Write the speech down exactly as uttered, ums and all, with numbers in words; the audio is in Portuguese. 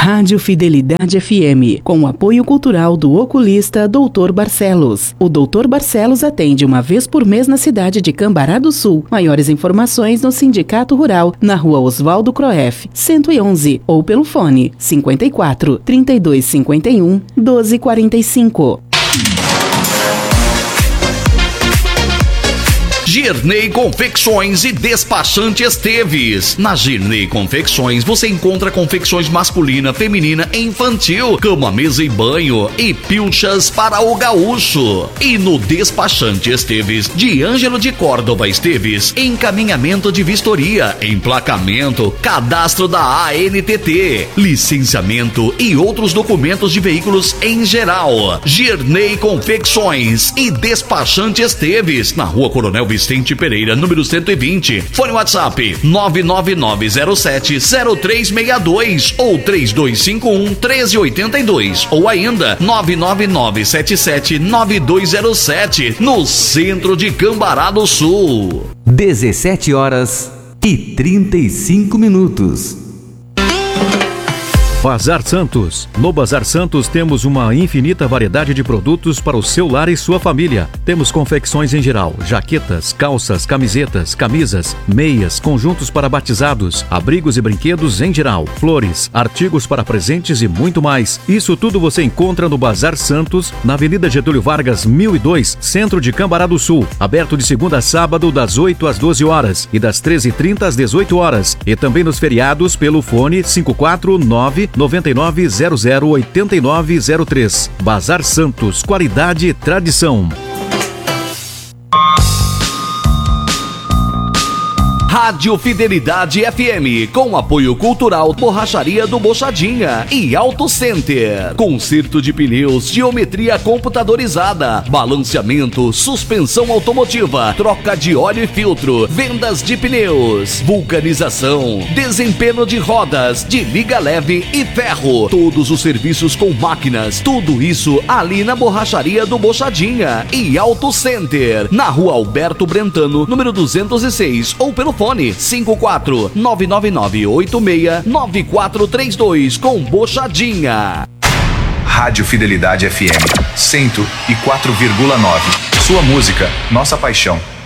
Rádio Fidelidade F M, com o apoio cultural do oculista doutor Barcelos. O doutor Barcelos atende uma vez por mês na cidade de Cambará do Sul. Maiores informações no Sindicato Rural, na rua Oswaldo Croef, cento e onze, ou pelo fone cinquenta e quatro, trinta e dois cinquenta e um, doze quarenta e cinco. Girney Confecções e Despachante Esteves. Na Girney Confecções você encontra confecções masculina, feminina e infantil, cama, mesa e banho e pilchas para o gaúcho. E no Despachante Esteves, de Ângelo de Córdova Esteves, encaminhamento de vistoria, emplacamento, cadastro da A N T T, licenciamento e outros documentos de veículos em geral. Girney Confecções e Despachante Esteves, na rua Coronel Vicente Pereira, número cento e vinte. Fone WhatsApp nove nove nove zero sete zero três seis dois ou três dois cinco um, um três oito dois ou ainda nove nove nove sete sete nove dois zero sete, no centro de Cambará do Sul. dezessete horas e trinta e cinco minutos. Bazar Santos. No Bazar Santos temos uma infinita variedade de produtos para o seu lar e sua família. Temos confecções em geral, jaquetas, calças, camisetas, camisas, meias, conjuntos para batizados, abrigos e brinquedos em geral, flores, artigos para presentes e muito mais. Isso tudo você encontra no Bazar Santos, na Avenida Getúlio Vargas, mil e dois, centro de Cambará do Sul. Aberto de segunda a sábado, das oito às doze horas e das treze e trinta às dezoito horas. E também nos feriados pelo fone cinco quatro nove nove nove zero zero oito nove zero três. Bazar Santos, qualidade e tradição. Rádio Fidelidade F M, com apoio cultural Borracharia do Bochadinha e Auto Center. Conserto de pneus, geometria computadorizada, balanceamento, suspensão automotiva, troca de óleo e filtro, vendas de pneus, vulcanização, desempenho de rodas, de liga leve e ferro. Todos os serviços com máquinas, tudo isso ali na Borracharia do Bochadinha e Auto Center, na rua Alberto Brentano, número duzentos e seis, ou pelo fone cinco quatro nove nove nove oito seis nove quatro três dois, com Bochadinha. Rádio Fidelidade F M cento e quatro vírgula nove. Sua música, nossa paixão.